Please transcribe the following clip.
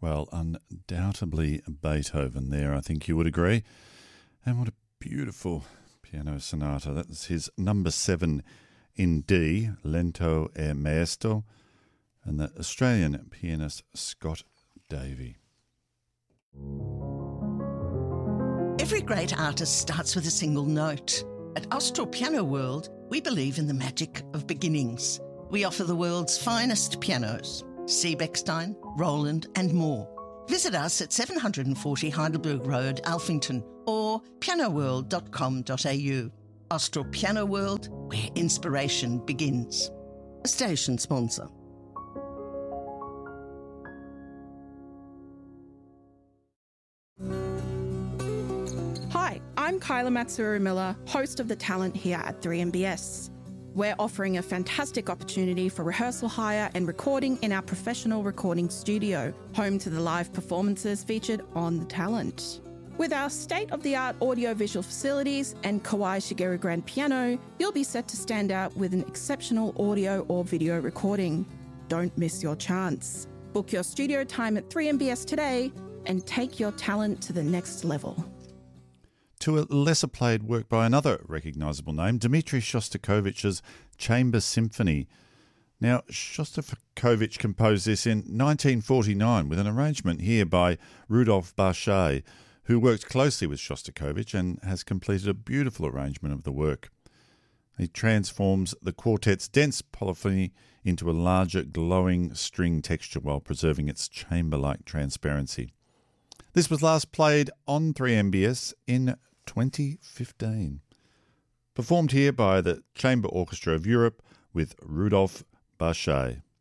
Well, undoubtedly Beethoven there, I think you would agree. And what a beautiful piano sonata. That's his number 7 in D, Lento e Maesto, and the Australian pianist Scott Davey. Every great artist starts with a single note. At Austral Piano World, we believe in the magic of beginnings. We offer the world's finest pianos, Seebeckstein, Roland and more. Visit us at 740 Heidelberg Road, Alphington, or pianoworld.com.au. Austral Piano World, where inspiration begins. A station sponsor. Hi, I'm Kyla Matsuru-Miller, host of The Talent here at 3MBS. We're offering a fantastic opportunity for rehearsal hire and recording in our professional recording studio, home to the live performances featured on The Talent. With our state-of-the-art audio-visual facilities and Kawai Shigeru grand piano, you'll be set to stand out with an exceptional audio or video recording. Don't miss your chance. Book your studio time at 3MBS today and take your talent to the next level. To a lesser played work by another recognisable name, Dmitri Shostakovich's Chamber Symphony. Now, Shostakovich composed this in 1949 with an arrangement here by Rudolf Barchay, who worked closely with Shostakovich and has completed a beautiful arrangement of the work. He transforms the quartet's dense polyphony into a larger glowing string texture while preserving its chamber-like transparency. This was last played on 3MBS in 2015. Performed here by the Chamber Orchestra of Europe with Rudolf Barchay.